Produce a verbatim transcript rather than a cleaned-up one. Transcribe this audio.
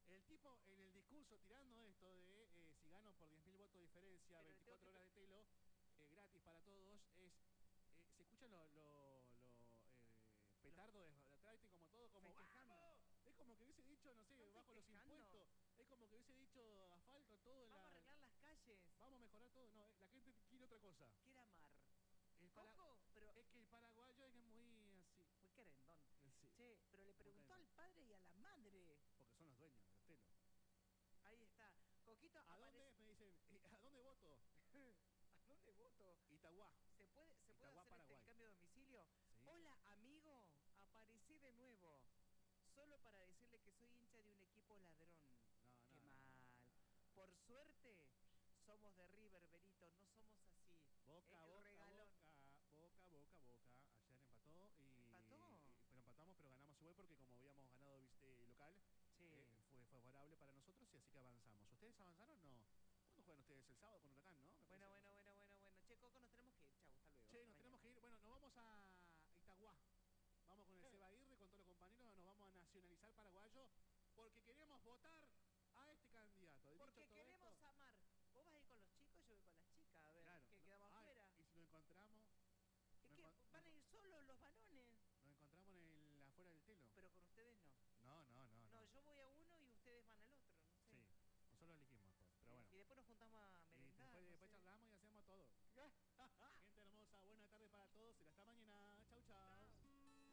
El tipo en el discurso tirando esto de eh, si gano por diez mil votos de diferencia, Pero veinticuatro tengo que... horas de telo, eh, gratis para todos, es... Eh, se escuchan los lo, lo, eh, petardos de, de atrás, como todo, como Festejando. ¡vamos! Es como que hubiese dicho, no sé, ¿Están bajo los festejando? impuestos. Es como que hubiese dicho asfalto, todo en Vamos la... a arreglar las calles. Vamos a mejorar todo. No, la gente quiere otra cosa. Quiere amar. El para... Coco, pero... Es que el paraguayo es muy así. Muy querendón. Sí. Che, pero le preguntó al padre y a la madre. Porque son los dueños del telo. Ahí está. Coquito, ¿A aparece... dónde? Me dicen, ¿a dónde voto? ¿A dónde voto? Itaguá. ¿Se puede, se puede Itaguá, hacer Paraguay. este cambio de domicilio? Sí. Hola, amigo. Aparecí de nuevo. Solo para decirle que soy hincha de un equipo ladrón. No, no. Qué no. mal. Por suerte, somos de River, Benito. No somos así. Boca, El boca, regalón. boca, boca, boca, boca. Ayer empató y... ¿Empató? y- pero empatamos, pero ganamos igual porque como habíamos ganado eh, local, Sí. eh, fue favorable para nosotros y así que avanzamos. ¿Ustedes avanzaron? No. ¿Cuándo juegan ustedes? El sábado con Huracán, ¿no? Me Bueno, parece, bueno, no sé. bueno, bueno, bueno. Che, Coco, nos tenemos que ir. Chau, hasta luego. Che, Hasta nos tenemos mañana. que ir. Bueno, nos vamos a Itaguá. Vamos con el Seba Aguirre, con todos los compañeros. Nos vamos a nacionalizar paraguayo porque queremos votar